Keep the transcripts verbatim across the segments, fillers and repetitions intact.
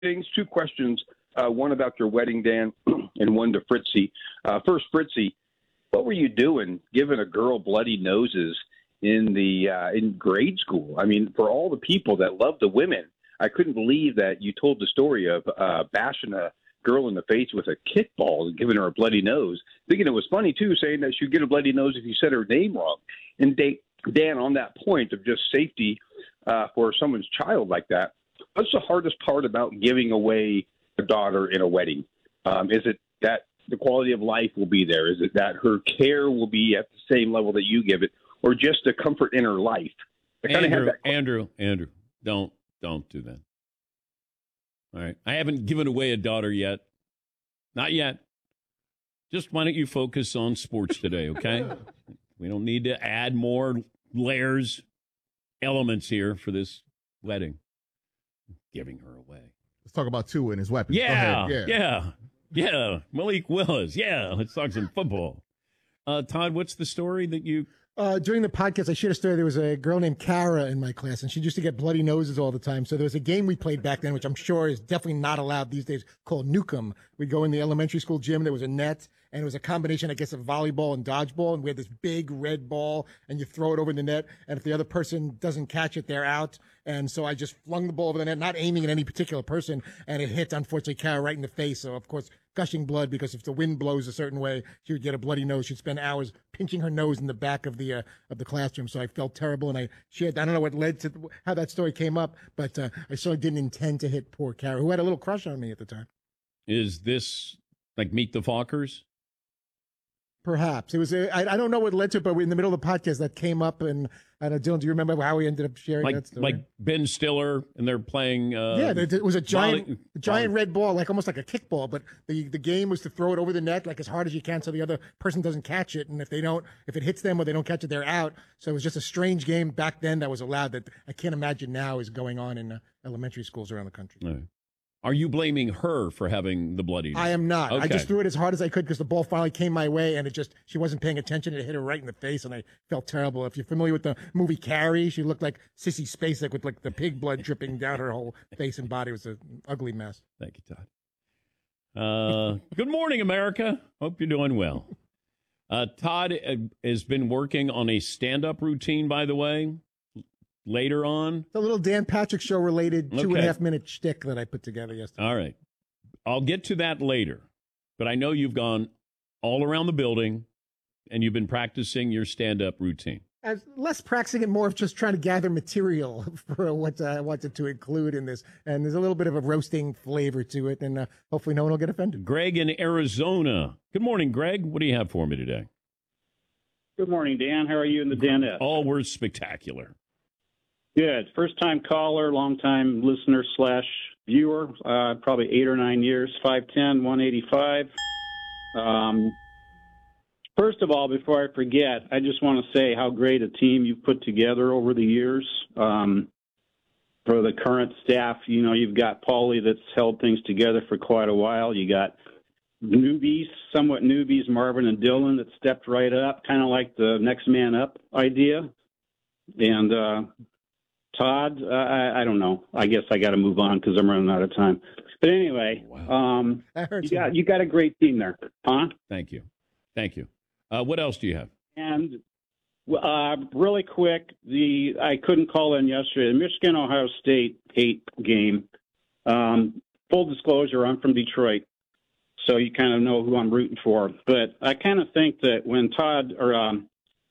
things, two questions. Uh, one about your wedding, Dan, and one to Fritzy. Uh, first, Fritzy, what were you doing giving a girl bloody noses in the uh, in grade school? I mean, for all the people that love the women, I couldn't believe that you told the story of uh, bashing a girl in the face with a kickball and giving her a bloody nose. Thinking it was funny, too, saying that she'd get a bloody nose if you said her name wrong. And Dan, on that point of just safety uh, for someone's child like that, what's the hardest part about giving away a daughter in a wedding? Um, is it that the quality of life will be there? Is it that her care will be at the same level that you give it, or just the comfort in her life? I Andrew, Andrew, Andrew, don't, don't do that. All right. I haven't given away a daughter yet. Not yet. Just why don't you focus on sports today, okay? We don't need to add more layers, elements here for this wedding. Giving her away. Let's talk about Tua and his weapons. Yeah, yeah, yeah, yeah. Malik Willis. Yeah, let's talk some football. Uh, Todd, what's the story that you... Uh, during the podcast, I shared a story. There was a girl named Kara in my class, and she used to get bloody noses all the time. So there was a game we played back then, which I'm sure is definitely not allowed these days, called Nukem. We'd go in the elementary school gym. There was a net, and it was a combination, I guess, of volleyball and dodgeball. And we had this big red ball, and you throw it over the net. And if the other person doesn't catch it, they're out. And so I just flung the ball over the net, not aiming at any particular person, and it hit, unfortunately, Kara right in the face. So, of course, gushing blood, because if the wind blows a certain way, she would get a bloody nose. She'd spend hours pinching her nose in the back of the uh, of the classroom. So I felt terrible, and I shared. I don't know what led to how that story came up, but uh, I certainly didn't intend to hit poor Kara, who had a little crush on me at the time. Is this like Meet the Fockers? Perhaps. It was, a, I, I don't know what led to it, but in the middle of the podcast that came up, and I don't know, Dylan, do you remember how we ended up sharing like, that story? Like Ben Stiller, and they're playing... Uh, yeah, it was a giant volley, giant volley. red ball, like almost like a kickball, but the, the game was to throw it over the net like as hard as you can so the other person doesn't catch it, and if they don't, if it hits them or they don't catch it, they're out. So it was just a strange game back then that was allowed that I can't imagine now is going on in uh, elementary schools around the country. Right. Are you blaming her for having the bloody? I am not. Okay. I just threw it as hard as I could because the ball finally came my way, and it just, she wasn't paying attention. It hit her right in the face, and I felt terrible. If you're familiar with the movie Carrie, she looked like Sissy Spacek with like the pig blood dripping down her whole face and body. It was an ugly mess. Thank you, Todd. Uh, good morning, America. Hope you're doing well. Uh, Todd uh, has been working on a stand-up routine, by the way. Later on, the little Dan Patrick Show related two okay. and a half minute shtick that I put together yesterday. All right. I'll get to that later. But I know you've gone all around the building and you've been practicing your stand-up routine. As less practicing and more of just trying to gather material for what I wanted to include in this. And there's a little bit of a roasting flavor to it. And uh, hopefully no one will get offended. Greg in Arizona. Good morning, Greg. What do you have for me today? Good morning, Dan. How are you in the Danette? Oh, we're spectacular. Good. First-time caller, long-time listener slash viewer, uh, probably eight or nine years, five ten, one eighty-five. Um, first of all, before I forget, I just want to say how great a team you've put together over the years. Um, for the current staff, you know, you've got Paulie that's held things together for quite a while. You got newbies, somewhat newbies, Marvin and Dylan, that stepped right up, kind of like the next man up idea. And, uh, Todd, uh, I, I don't know. I guess I got to move on because I'm running out of time. But anyway, wow. um, you got you got a great team there, huh? Thank you, thank you. Uh, what else do you have? And uh, really quick, the I couldn't call in yesterday. The Michigan Ohio State hate game. Um, full disclosure, I'm from Detroit, so you kind of know who I'm rooting for. But I kind of think that when Todd or um,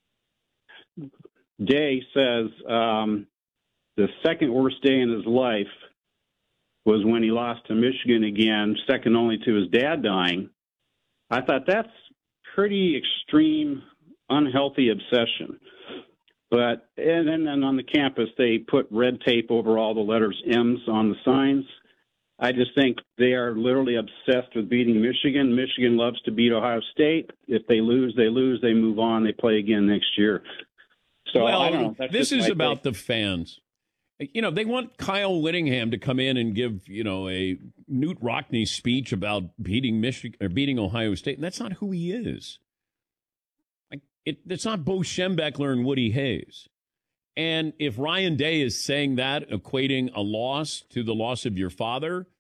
Day says. Um, The second worst day in his life was when he lost to Michigan again, second only to his dad dying. I thought that's pretty extreme, unhealthy obsession. But and then, then on the campus, they put red tape over all the letters M's on the signs. I just think they are literally obsessed with beating Michigan. Michigan loves to beat Ohio State. If they lose, they lose. They move on. They play again next year. So well, I don't know. That's this is about take. the fans. You know, they want Kyle Whittingham to come in and give, you know, a Newt Rockne speech about beating Michigan or beating Ohio State. And that's not who he is. Like it, it's not Bo Schembechler and Woody Hayes. And if Ryan Day is saying that, equating a loss to the loss of your father,